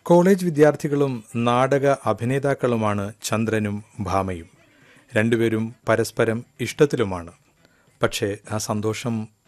College വിദ്യാർത്ഥികളും നാടക അഭിനേതാക്കളുമാണ് ചന്ദ്രനും ഭാമയും. രണ്ടുപേരും പരസ്പരം ഇഷ്ടത്തിലുമാണ്. പക്ഷേ ആ സന്തോഷം